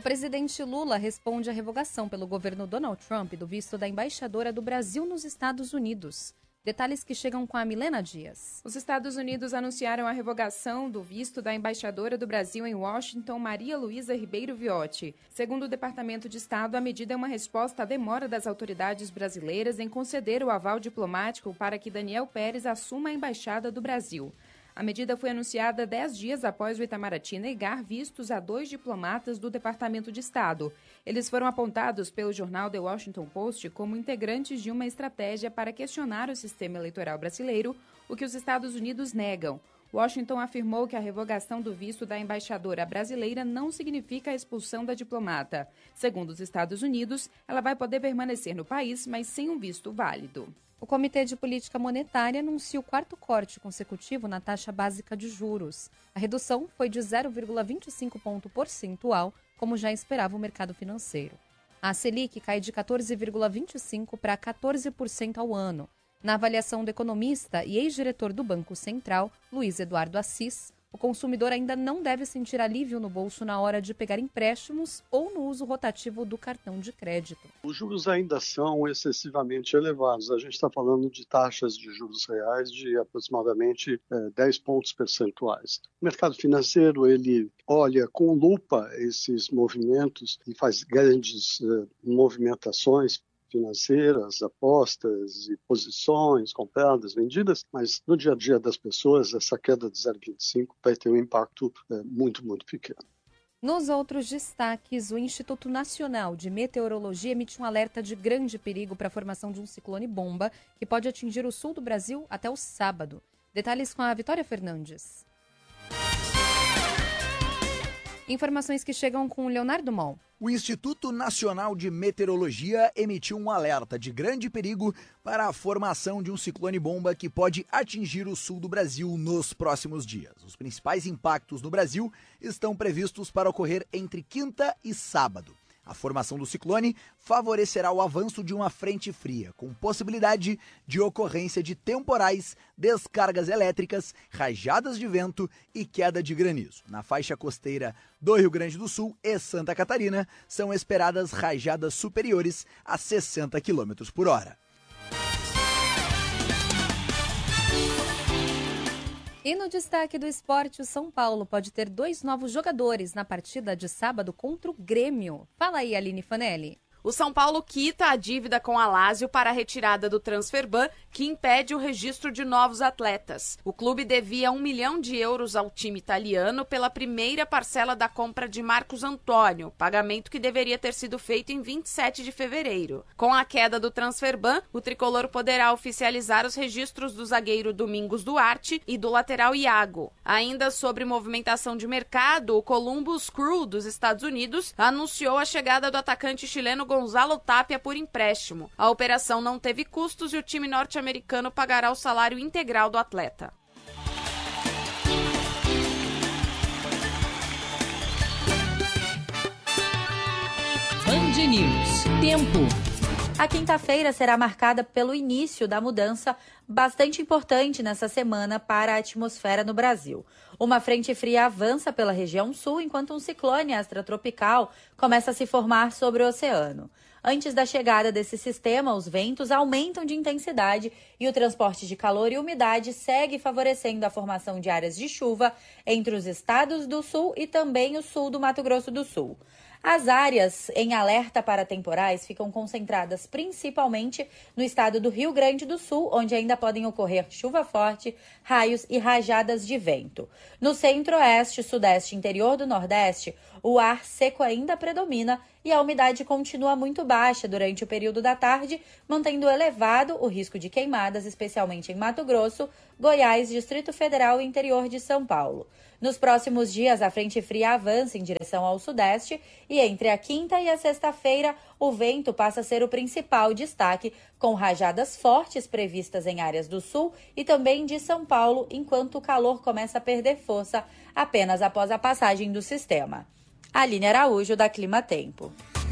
presidente Lula responde à revogação pelo governo Donald Trump do visto da embaixadora do Brasil nos Estados Unidos. Detalhes que chegam com a Milena Dias. Os Estados Unidos anunciaram a revogação do visto da embaixadora do Brasil em Washington, Maria Luísa Ribeiro Viotti. Segundo o Departamento de Estado, a medida é uma resposta à demora das autoridades brasileiras em conceder o aval diplomático para que Daniel Pérez assuma a embaixada do Brasil. A medida foi anunciada 10 dias após o Itamaraty negar vistos a 2 diplomatas do Departamento de Estado. Eles foram apontados pelo jornal The Washington Post como integrantes de uma estratégia para questionar o sistema eleitoral brasileiro, o que os Estados Unidos negam. Washington afirmou que a revogação do visto da embaixadora brasileira não significa a expulsão da diplomata. Segundo os Estados Unidos, ela vai poder permanecer no país, mas sem um visto válido. O Comitê de Política Monetária anuncia o 4º corte consecutivo na taxa básica de juros. A redução foi de 0,25 ponto percentual, como já esperava o mercado financeiro. A Selic cai de 14,25% para 14% ao ano. Na avaliação do economista e ex-diretor do Banco Central, Luiz Eduardo Assis, o consumidor ainda não deve sentir alívio no bolso na hora de pegar empréstimos ou no uso rotativo do cartão de crédito. Os juros ainda são excessivamente elevados. A gente está falando de taxas de juros reais de aproximadamente 10 pontos percentuais. O mercado financeiro ele olha com lupa esses movimentos e faz grandes movimentações financeiras, apostas e posições compradas, vendidas, mas no dia a dia das pessoas essa queda de 0,25 vai ter um impacto muito, muito pequeno. Nos outros destaques, o Instituto Nacional de Meteorologia emite um alerta de grande perigo para a formação de um ciclone-bomba que pode atingir o sul do Brasil até o sábado. Detalhes com a Vitória Fernandes. Informações que chegam com o Leonardo Mol. O Instituto Nacional de Meteorologia emitiu um alerta de grande perigo para a formação de um ciclone-bomba que pode atingir o sul do Brasil nos próximos dias. Os principais impactos no Brasil estão previstos para ocorrer entre quinta e sábado. A formação do ciclone favorecerá o avanço de uma frente fria, com possibilidade de ocorrência de temporais, descargas elétricas, rajadas de vento e queda de granizo. Na faixa costeira do Rio Grande do Sul e Santa Catarina, são esperadas rajadas superiores a 60 km por hora. E no destaque do esporte, o São Paulo pode ter 2 novos jogadores na partida de sábado contra o Grêmio. Fala aí, Aline Fanelli. O São Paulo quita a dívida com a Lazio para a retirada do transfer-ban, que impede o registro de novos atletas. O clube devia 1 milhão de euros ao time italiano pela primeira parcela da compra de Marcos Antônio, pagamento que deveria ter sido feito em 27 de fevereiro. Com a queda do transfer-ban, o tricolor poderá oficializar os registros do zagueiro Domingos Duarte e do lateral Iago. Ainda sobre movimentação de mercado, o Columbus Crew dos Estados Unidos anunciou a chegada do atacante chileno Gonzalo Tapia por empréstimo. A operação não teve custos e o time norte-americano pagará o salário integral do atleta. Band News. Tempo. A quinta-feira será marcada pelo início da mudança bastante importante nessa semana para a atmosfera no Brasil. Uma frente fria avança pela região sul, enquanto um ciclone extratropical começa a se formar sobre o oceano. Antes da chegada desse sistema, os ventos aumentam de intensidade e o transporte de calor e umidade segue favorecendo a formação de áreas de chuva entre os estados do sul e também o sul do Mato Grosso do Sul. As áreas em alerta para temporais ficam concentradas principalmente no estado do Rio Grande do Sul, onde ainda podem ocorrer chuva forte, raios e rajadas de vento. No centro-oeste, sudeste e interior do nordeste, o ar seco ainda predomina e a umidade continua muito baixa durante o período da tarde, mantendo elevado o risco de queimadas, especialmente em Mato Grosso, Goiás, Distrito Federal e interior de São Paulo. Nos próximos dias, a frente fria avança em direção ao sudeste e entre a quinta e a sexta-feira, o vento passa a ser o principal destaque, com rajadas fortes previstas em áreas do sul e também de São Paulo, enquanto o calor começa a perder força apenas após a passagem do sistema. Aline Araújo, da Clima Tempo.